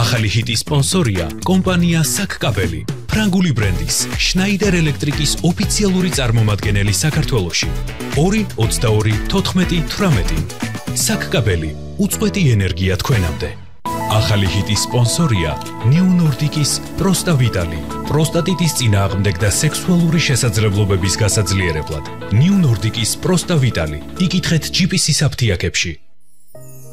ახალი ჰიტის სპონსორია კომპანია SAC-კაბელი, ფრანგული ბრენდის Schneider Electric-ის ოფიციალური წარმომადგენელი საქართველოში. 2-22-14-18. SAC-კაბელი, უწყვეტი ენერგია თქვენამდე. ახალი ჰიტის სპონსორია New Nordic-ის პროსტავიტალი, პროსტატიტის წინააღმდეგ და სექსუალური შესაძლებლობების გასაძლიერებლად. New Nordic-ის პროსტავიტალი, იკითხეთ GPC-ის აფთიაქებში.